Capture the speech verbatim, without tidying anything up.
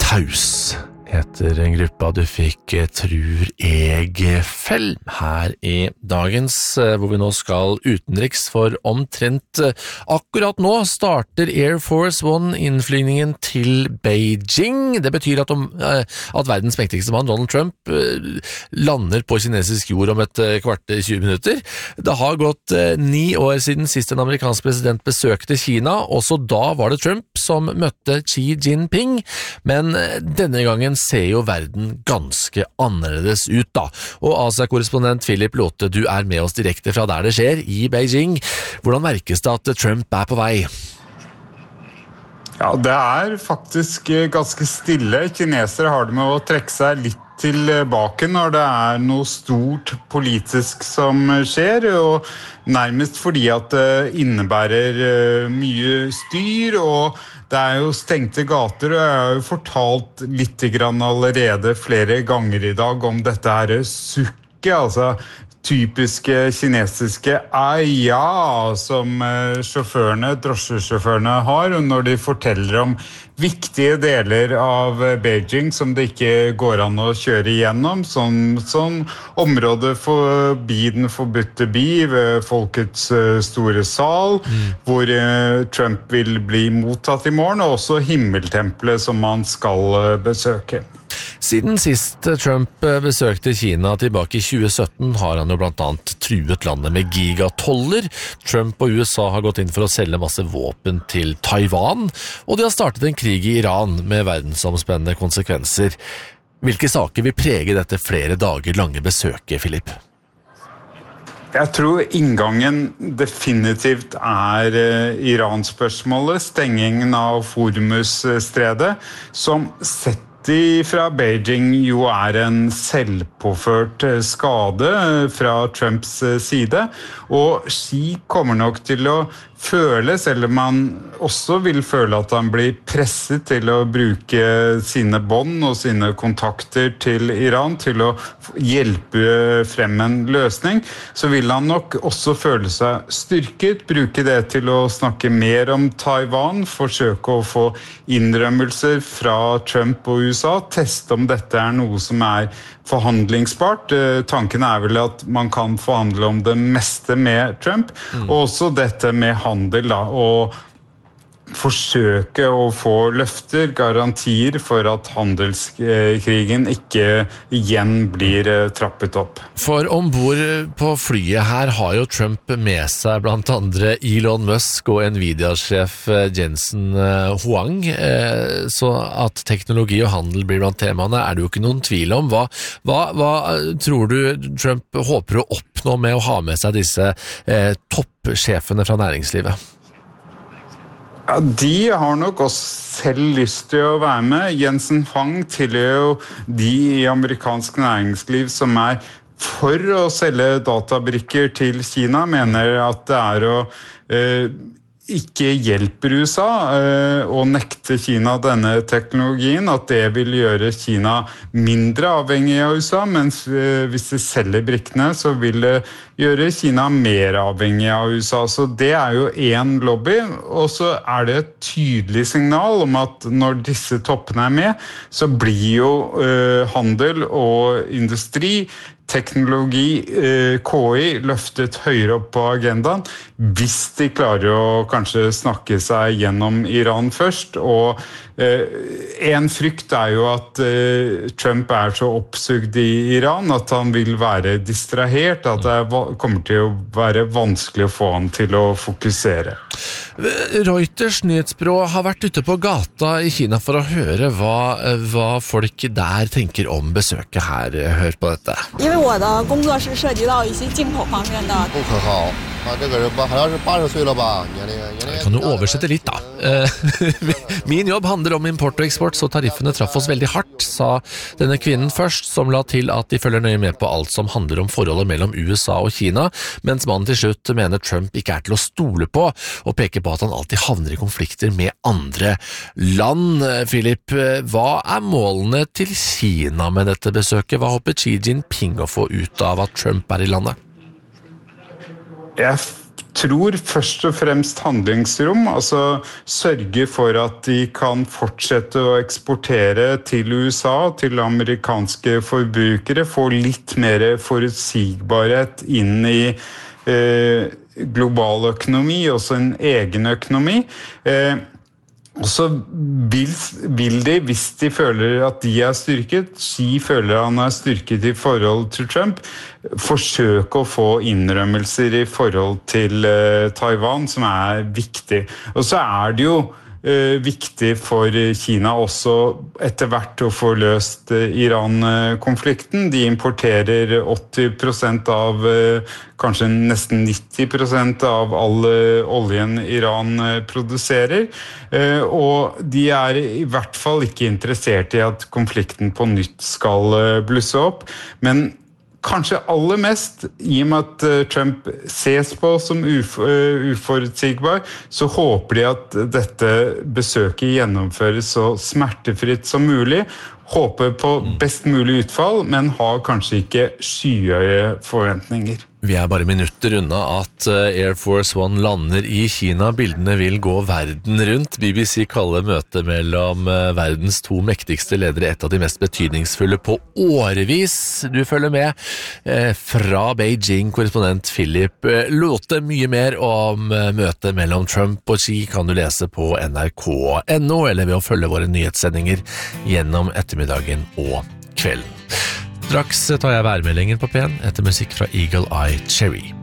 Taus heter en gruppa du fikk Tror jeg Film her i dagens, hvor vi nå skal utenriks for omtrent akkurat nå starter Air Force One innflygningen til Beijing. Det betyr at, om, at verdens mektigste mann, Donald Trump, lander på kinesisk jord om et kvart tjue minutter. Det har gått ni år siden sist en amerikansk president besøkte Kina, også da var det Trump som møtte Xi Jinping, men denne gangen ser jo verden ganske annerledes ut da. Og Asia-korrespondent Philip Lote, du er med oss direkte fra der det skjer, i Beijing. Hvordan merkes det at Trump er på vei? Ja, det er faktisk ganske stille. Kinesere har det med å trekke seg litt tilbake når det er noe stort politisk som skjer, og nærmest fordi at det innebærer mye styr, og det er jo stengte gater, og jeg har jo fortalt litt grann allerede flere ganger i dag om dette her sukket, altså typiske kinesiske «aia» som sjåførene, drosjesjåførene har, og når de forteller om viktige deler av Beijing som det ikke går an å kjøre igjennom, som, som området forbi den forbudte by ved Folkets store sal, mm. hvor Trump vil bli mottatt i morgen, og også Himmeltempelet som man skal besøke. Siden sist Trump besøkte Kina tilbake i tjue sytten har han jo blant annet truet landet med gigatoller. Trump og U S A har gått inn for å selge masse våpen til Taiwan, og de har startet en krig i Iran med verdensomspennende konsekvenser. Hvilke saker vil prege dette flere dager lange besøket, Philip? Jeg tror inngangen definitivt er Iran-spørsmålet, stengingen av Hormuz-stredet, som setter fra Beijing jo er en selvpåført skade fra Trumps side, og Xi kommer nok til å føle, selv om man også vil føle at han blir presset til å bruke sine bånd og sine kontakter til Iran til å hjelpe frem en løsning, så vil han nok også føle seg styrket, bruke det til å snakke mer om Taiwan, forsøke å få innrømmelser fra Trump og U S A, teste om dette er noe som er forhandlingsbart. Tanken er vel at man kan forhandle om det meste med Trump, mm. og også dette med handel da, og forsøke å få løfter, garantier for at handelskrigen ikke igjen blir trappet opp. For ombord på flyet her har jo Trump med seg blant andre Elon Musk og Nvidia-sjef Jensen Huang, så at teknologi og handel blir blant temaene er det jo ikke noen tvil om. Hva, hva, hva tror du Trump håper å oppnå med å ha med seg disse eh, toppsjefene fra næringslivet? Ja, de har nok også selv lyst til å være med. Jensen Huang tilhører jo de i amerikansk næringsliv som er for å selge databrikker til Kina, mener at det er å eh, ikke hjelper U S A eh, å nekte Kina denne teknologien, at det vil gjøre Kina mindre avhengig av U S A, mens eh, hvis de selger brikkene, så vil det gjøre Kina mer avhengig av U S A. Så det er jo en lobby, og så er det et tydelig signal om at når disse toppene er med, så blir jo eh, handel og industri, teknologi, K I løftet høyere opp på agendaen hvis de klarer å kanskje snakke seg gjennom Iran først, og en frykt er jo at Trump er så oppsugd i Iran at han vil være distrahert, at det kommer til å være vanskelig å få han til å fokusere. Reuters nyhetsbyrå har vært ute på gata i Kina for å høre hva, hva folk der tenker om besøket her. Hør på dette. 因为我的工作是涉及到一些进口方面的。 不可靠，他这个人吧，好像是八十岁了吧，年龄年龄。 Kan du oversette litt da? Min jobb handler om import og eksport, så tariffene traff oss veldig hardt, sa denne kvinnen først, som la til at de følger nøye med på alt som handler om forholdet mellom U S A og Kina, mens mannen til slutt mener Trump ikke er til å stole på, og peker på at han alltid havner i konflikter med andre land. Philip, hva er målene til Kina med dette besøket? Hva håper Xi Jinping å få ut av at Trump er i landet? Jeg tror først og fremst handlingsrom, altså sørge for at de kan fortsette å eksportere til U S A, til amerikanske forbrukere, få litt mer forutsigbarhet inn i eh, global økonomi, også en egen økonomi. Eh, Og så vil, vil de, hvis de føler at de er styrket, Xi føler han er styrket i forhold til Trump, forsøke å få innrømmelser i forhold til uh, Taiwan, som er viktig. Og så er det jo uh, viktig for Kina også etter hvert å få løst uh, Iran-konflikten. De importerer åtti prosent av uh, kanskje nesten nitti prosent av all oljen Iran produserer, og de er i hvert fall ikke interessert i at konflikten på nytt skal blusse opp, men kanskje aller mest, i og med at Trump ses på som uf- uforutsigbar, så håper de at dette besøket gjennomføres så smertefritt som mulig, håper på best mulig utfall, men har kanskje ikke skyhøye forventninger. Vi er bare minutter unna at Air Force One lander i Kina. Bildene vil gå verden rundt. B B C kaller møtet mellom verdens to mektigste ledere et av de mest betydningsfulle på årevis. Du følger med fra Beijing, korrespondent Philip Lote. Mye mer om møtet mellom Trump og Xi kan du lese på N R K punktum N O eller ved å følge våre nyhetssendinger gjennom ettermiddagen og kvelden. Straks tar jeg værmeldingen på P en etter musikk fra Eagle Eye Cherry.